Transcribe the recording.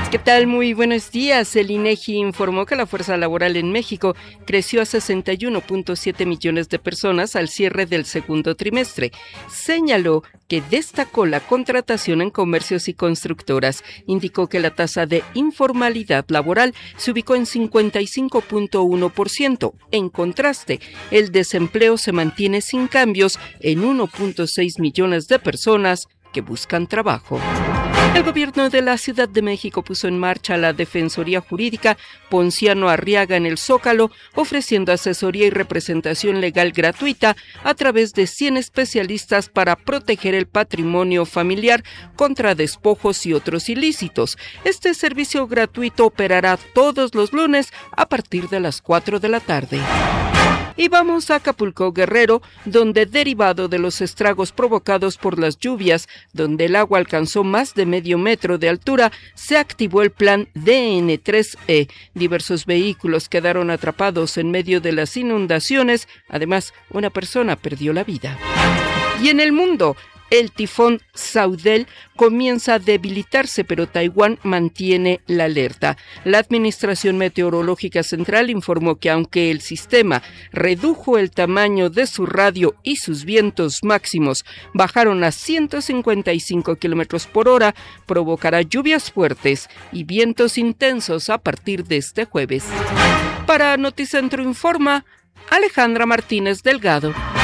¿Qué tal? Muy buenos días. El INEGI informó que la fuerza laboral en México creció a 61.7 millones de personas al cierre del segundo trimestre. Señaló que destacó la contratación en comercios y constructoras. Indicó que la tasa de informalidad laboral se ubicó en 55.1%. En contraste, el desempleo se mantiene sin cambios en 1.6 millones de personas que buscan trabajo. El gobierno de la Ciudad de México puso en marcha la Defensoría Jurídica Ponciano Arriaga en el Zócalo, ofreciendo asesoría y representación legal gratuita a través de 100 especialistas para proteger el patrimonio familiar contra despojos y otros ilícitos. Este servicio gratuito operará todos los lunes a partir de las 4 de la tarde. Y vamos a Acapulco, Guerrero, donde derivado de los estragos provocados por las lluvias, donde el agua alcanzó más de medio metro de altura, se activó el plan DN3E. Diversos vehículos quedaron atrapados en medio de las inundaciones. Además, una persona perdió la vida. Y en el mundo, el tifón Saudel comienza a debilitarse, pero Taiwán mantiene la alerta. La Administración Meteorológica Central informó que aunque el sistema redujo el tamaño de su radio y sus vientos máximos bajaron a 155 kilómetros por hora, provocará lluvias fuertes y vientos intensos a partir de este jueves. Para Noticentro Informa, Alejandra Martínez Delgado.